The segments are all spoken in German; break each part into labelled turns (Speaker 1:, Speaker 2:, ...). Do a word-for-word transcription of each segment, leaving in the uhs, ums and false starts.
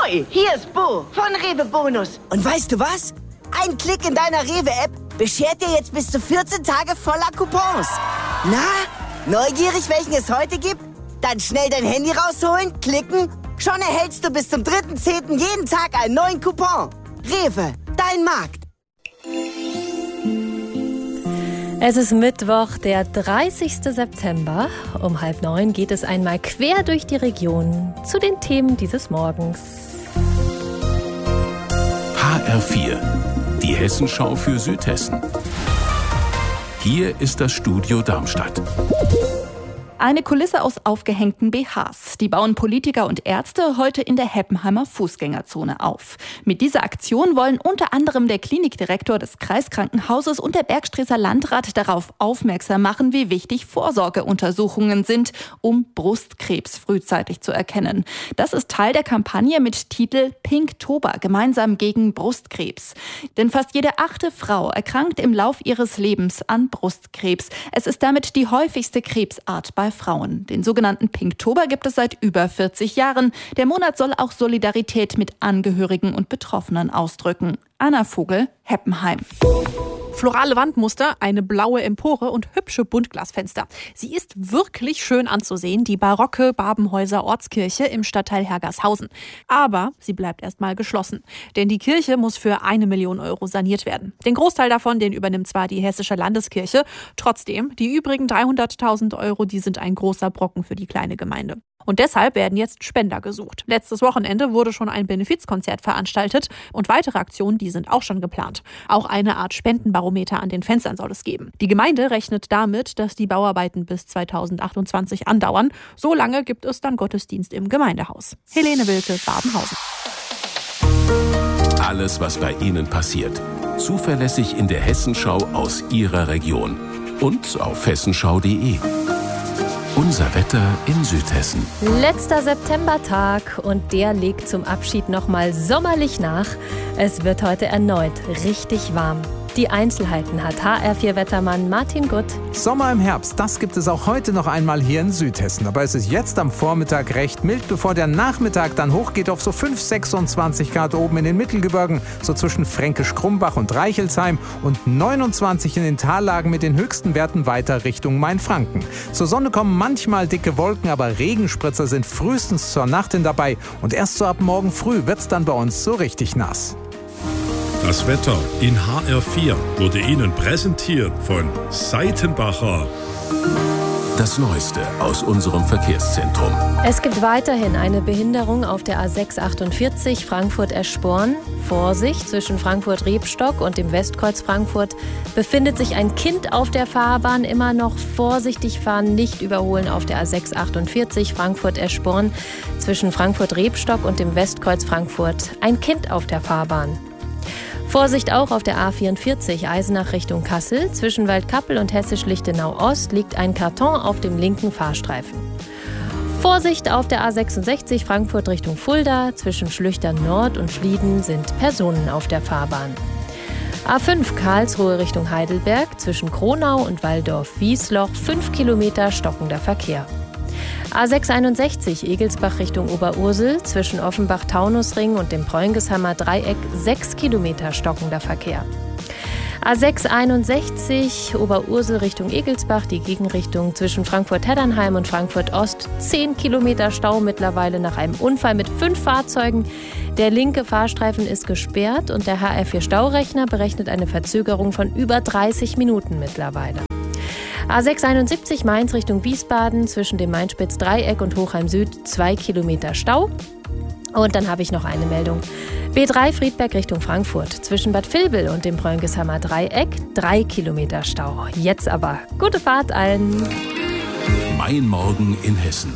Speaker 1: Hoi, hier ist Bo von Rewe Bonus.
Speaker 2: Und weißt du was? Ein Klick in deiner Rewe-App beschert dir jetzt bis zu vierzehn Tage voller Coupons. Na, neugierig, welchen es heute gibt? Dann schnell dein Handy rausholen, klicken. Schon erhältst du bis zum dritten zehnten jeden Tag einen neuen Coupon. Rewe, dein Markt.
Speaker 3: Es ist Mittwoch, der dreißigsten September. Um halb neun geht es einmal quer durch die Region zu den Themen dieses Morgens.
Speaker 4: H R vier, die Hessenschau für Südhessen. Hier ist das Studio Darmstadt.
Speaker 5: Eine Kulisse aus aufgehängten B Hs. Die bauen Politiker und Ärzte heute in der Heppenheimer Fußgängerzone auf. Mit dieser Aktion wollen unter anderem der Klinikdirektor des Kreiskrankenhauses und der Bergstreßer Landrat darauf aufmerksam machen, wie wichtig Vorsorgeuntersuchungen sind, um Brustkrebs frühzeitig zu erkennen. Das ist Teil der Kampagne mit Titel Pinktober, gemeinsam gegen Brustkrebs. Denn fast jede achte Frau erkrankt im Lauf ihres Lebens an Brustkrebs. Es ist damit die häufigste Krebsart bei Frauen. Den sogenannten Pinktober gibt es seit über vierzig Jahren. Der Monat soll auch Solidarität mit Angehörigen und Betroffenen ausdrücken. Anna Vogel, Heppenheim.
Speaker 6: Florale Wandmuster, eine blaue Empore und hübsche Buntglasfenster. Sie ist wirklich schön anzusehen, die barocke Babenhäuser Ortskirche im Stadtteil Hergershausen. Aber sie bleibt erstmal geschlossen. Denn die Kirche muss für eine Million Euro saniert werden. Den Großteil davon, den übernimmt zwar die Hessische Landeskirche. Trotzdem, die übrigen dreihunderttausend Euro, die sind ein großer Brocken für die kleine Gemeinde. Und deshalb werden jetzt Spender gesucht. Letztes Wochenende wurde schon ein Benefizkonzert veranstaltet und weitere Aktionen, die sind auch schon geplant. Auch eine Art Spendenbarometer an den Fenstern soll es geben. Die Gemeinde rechnet damit, dass die Bauarbeiten bis zweitausendachtundzwanzig andauern. So lange gibt es dann Gottesdienst im Gemeindehaus. Helene Wilke, Babenhausen.
Speaker 4: Alles, was bei Ihnen passiert. Zuverlässig in der Hessenschau aus Ihrer Region. Und auf hessenschau punkt de. Unser Wetter in Südhessen.
Speaker 3: Letzter Septembertag und der legt zum Abschied nochmal sommerlich nach. Es wird heute erneut richtig warm. Die Einzelheiten hat H R vier Wettermann Martin Gutt.
Speaker 7: Sommer im Herbst, das gibt es auch heute noch einmal hier in Südhessen. Aber es ist jetzt am Vormittag recht mild, bevor der Nachmittag dann hochgeht auf so fünf, sechsundzwanzig Grad oben in den Mittelgebirgen, so zwischen Fränkisch-Krumbach und Reichelsheim und neunundzwanzig in den Tallagen mit den höchsten Werten weiter Richtung Mainfranken. Zur Sonne kommen manchmal dicke Wolken, aber Regenspritzer sind frühestens zur Nacht hin dabei und erst so ab morgen früh wird's dann bei uns so richtig nass.
Speaker 8: Das Wetter in H R vier wurde Ihnen präsentiert von Seitenbacher.
Speaker 4: Das Neueste aus unserem Verkehrszentrum.
Speaker 3: Es gibt weiterhin eine Behinderung auf der A sechs achtundvierzig Frankfurt-Eschborn. Vorsicht, zwischen Frankfurt-Rebstock und dem Westkreuz Frankfurt befindet sich ein Kind auf der Fahrbahn. Immer noch vorsichtig fahren, nicht überholen auf der A sechs achtundvierzig Frankfurt-Eschborn. Zwischen Frankfurt-Rebstock und dem Westkreuz Frankfurt ein Kind auf der Fahrbahn. Vorsicht auch auf der A vierundvierzig Eisenach Richtung Kassel. Zwischen Waldkappel und Hessisch-Lichtenau-Ost liegt ein Karton auf dem linken Fahrstreifen. Vorsicht auf der A sechsundsechzig Frankfurt Richtung Fulda. Zwischen Schlüchtern Nord und Flieden sind Personen auf der Fahrbahn. A fünf Karlsruhe Richtung Heidelberg. Zwischen Kronau und Walldorf-Wiesloch fünf Kilometer stockender Verkehr. A sechs einundsechzig Egelsbach Richtung Oberursel, zwischen Offenbach-Taunusring und dem Preungesheimer Dreieck sechs Kilometer stockender Verkehr. A sechs einundsechzig Oberursel Richtung Egelsbach, die Gegenrichtung zwischen Frankfurt-Heddernheim und Frankfurt-Ost, zehn Kilometer Stau mittlerweile nach einem Unfall mit fünf Fahrzeugen. Der linke Fahrstreifen ist gesperrt und der H R vier Staurechner berechnet eine Verzögerung von über dreißig Minuten mittlerweile. A sechs einundsiebzig Mainz Richtung Wiesbaden, zwischen dem Mainspitz-Dreieck und Hochheim Süd zwei Kilometer Stau. Und dann habe ich noch eine Meldung. B drei Friedberg Richtung Frankfurt, zwischen Bad Vilbel und dem Preungesheimer Dreieck drei Kilometer Stau. Jetzt aber gute Fahrt allen.
Speaker 4: Mein Morgen in Hessen.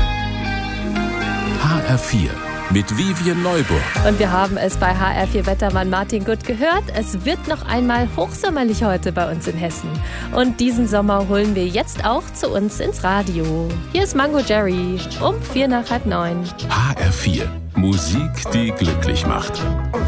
Speaker 4: H R vier. Mit Vivian Neuburg.
Speaker 3: Und wir haben es bei H R vier Wettermann Martin Gutt gehört. Es wird noch einmal hochsommerlich heute bei uns in Hessen. Und diesen Sommer holen wir jetzt auch zu uns ins Radio. Hier ist Mango Jerry um vier nach halb neun.
Speaker 4: H R vier. Musik, die glücklich macht.